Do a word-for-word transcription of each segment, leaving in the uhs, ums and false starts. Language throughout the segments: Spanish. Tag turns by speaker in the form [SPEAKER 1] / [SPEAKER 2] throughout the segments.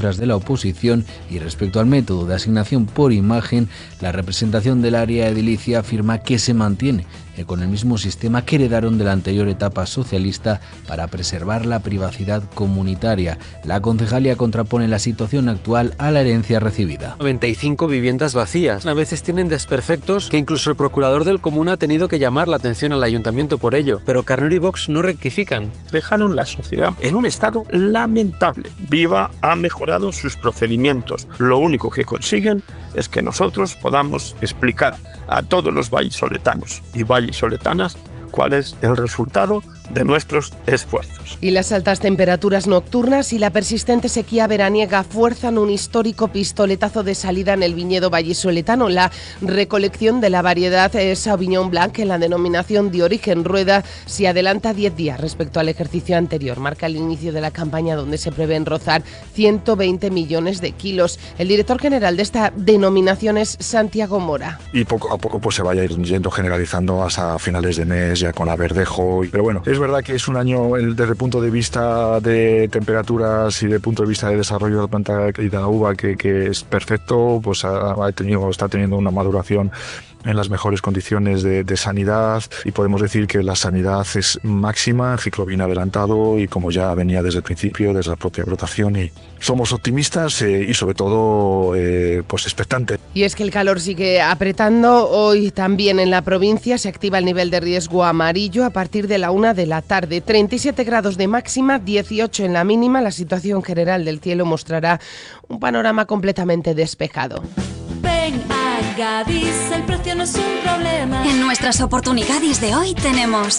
[SPEAKER 1] cifras de la oposición y respecto al método de asignación por imagen, la representación del área edilicia afirma que se mantiene eh, con el mismo sistema que heredaron de la anterior etapa socialista para preservar la privacidad comunitaria. La concejalía contrapone la situación actual a la herencia recibida.
[SPEAKER 2] noventa y cinco viviendas vacías. A veces tienen desperfectos que incluso el procurador del común ha tenido que llamar la atención al ayuntamiento por ello. Pero Carnero y Vox no rectifican.
[SPEAKER 3] Dejaron la sociedad en un estado lamentable. Viva ha mejorado sus procedimientos. Lo único que consiguen es que nosotros podamos explicar a todos los vallisoletanos y vallisoletanas cuál es el resultado de nuestros esfuerzos.
[SPEAKER 4] Y las altas temperaturas nocturnas y la persistente sequía veraniega fuerzan un histórico pistoletazo de salida en el viñedo vallisoletano. La recolección de la variedad Sauvignon Blanc en la denominación de origen Rueda se adelanta diez días respecto al ejercicio anterior. Marca el inicio de la campaña donde se prevén rozar ciento veinte millones de kilos. El director general de esta denominación es Santiago Mora.
[SPEAKER 5] Y poco a poco pues se vaya yendo generalizando hasta finales de mes ya con la verdejo. Pero bueno, es verdad que es un año desde el punto de vista de temperaturas y desde el punto de vista de desarrollo de la planta y de la uva que, que es perfecto, pues ha, ha tenido, está teniendo una maduración en las mejores condiciones de, de sanidad y podemos decir que la sanidad es máxima, el ciclo viene adelantado y como ya venía desde el principio, desde la propia brotación, y somos optimistas eh, y sobre todo eh, pues expectantes.
[SPEAKER 4] Y es que el calor sigue apretando. Hoy también en la provincia se activa el nivel de riesgo amarillo a partir de la una de la tarde. treinta y siete grados de máxima, dieciocho en la mínima. La situación general del cielo mostrará un panorama completamente despejado.
[SPEAKER 6] Ven a Gadis, el precio no es un problema.
[SPEAKER 7] En nuestras oportunidades de hoy tenemos...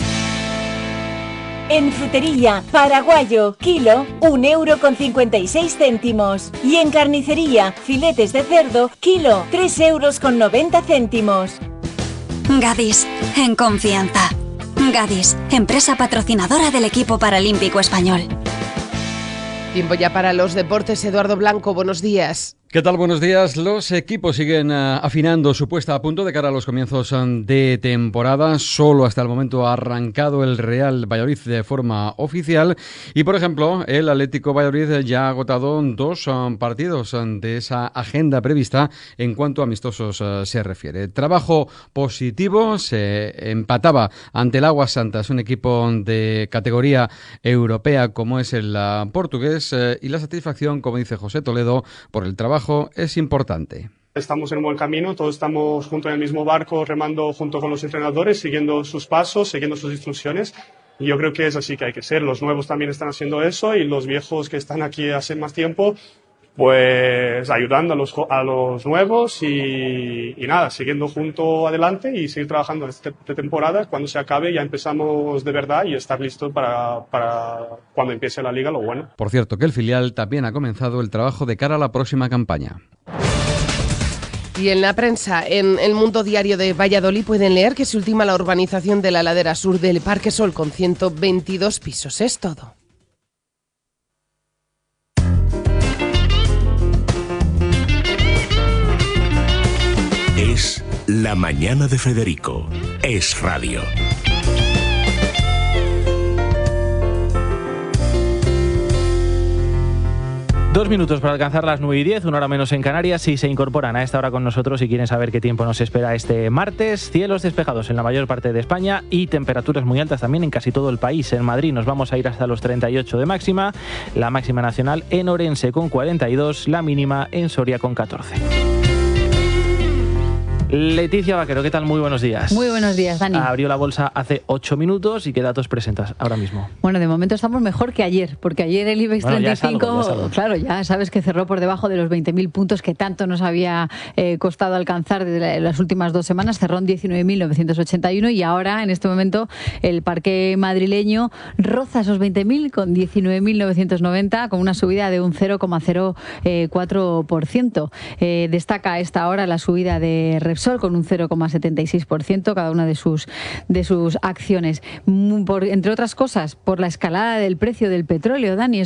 [SPEAKER 8] En frutería, paraguayo, kilo, un euro con cincuenta y seis céntimos. Y en carnicería, filetes de cerdo, kilo, tres euros con noventa céntimos.
[SPEAKER 7] Gadis, en confianza. Gadis, empresa patrocinadora del equipo paralímpico español.
[SPEAKER 4] Tiempo ya para los deportes. Eduardo Blanco, buenos días.
[SPEAKER 9] ¿Qué tal? Buenos días. Los equipos siguen uh, afinando su puesta a punto de cara a los comienzos um, de temporada. Solo hasta el momento ha arrancado el Real Valladolid de forma oficial y, por ejemplo, el Atlético Valladolid ya ha agotado dos um, partidos um, de esa agenda prevista en cuanto a amistosos uh, se refiere. Trabajo positivo, se empataba ante el Águas Santas, un equipo de categoría europea como es el uh, portugués, uh, y la satisfacción, como dice José Toledo, por el trabajo es importante.
[SPEAKER 10] Estamos en un buen camino, todos estamos juntos en el mismo barco, remando junto con los entrenadores, siguiendo sus pasos, siguiendo sus instrucciones. Y yo creo que es así que hay que ser. Los nuevos también están haciendo eso y los viejos que están aquí hace más tiempo, pues ayudando a los, a los nuevos y, y nada, siguiendo junto adelante y seguir trabajando en esta temporada. Cuando se acabe ya empezamos de verdad y estar listos para, para cuando empiece la liga, lo bueno.
[SPEAKER 9] Por cierto, que el filial también ha comenzado el trabajo de cara a la próxima campaña.
[SPEAKER 4] Y en la prensa, en El Mundo Diario de Valladolid, pueden leer que se ultima la urbanización de la ladera sur del Parque Sol con ciento veintidós pisos. Es todo.
[SPEAKER 11] Es La Mañana de Federico. Es radio.
[SPEAKER 12] Dos minutos para alcanzar las nueve y diez, una hora menos en Canarias. Si se incorporan a esta hora con nosotros y quieren saber qué tiempo nos espera este martes, cielos despejados en la mayor parte de España y temperaturas muy altas también en casi todo el país. En Madrid nos vamos a ir hasta los treinta y ocho de máxima, la máxima nacional en Orense con cuarenta y dos, la mínima en Soria con catorce. Leticia Vaquero, ¿qué tal? Muy buenos días.
[SPEAKER 13] Muy buenos días, Dani.
[SPEAKER 12] Abrió la bolsa hace ocho minutos y ¿qué datos presentas ahora mismo?
[SPEAKER 13] Bueno, de momento estamos mejor que ayer, porque ayer el IBEX
[SPEAKER 12] bueno,
[SPEAKER 13] treinta y cinco,
[SPEAKER 12] ya es algo, ya es algo.
[SPEAKER 13] Claro, ya sabes que cerró por debajo de los veinte mil puntos que tanto nos había eh, costado alcanzar desde las últimas dos semanas, cerró en diecinueve mil novecientos ochenta y uno y ahora, en este momento, el parque madrileño roza esos veinte mil con diecinueve mil novecientos noventa, con una subida de un cero coma cero cuatro por ciento. Eh, destaca a esta hora la subida de Repsol con un cero coma setenta y seis por ciento cada una de sus, de sus acciones. Por, entre otras cosas, por la escalada del precio del petróleo, Dani.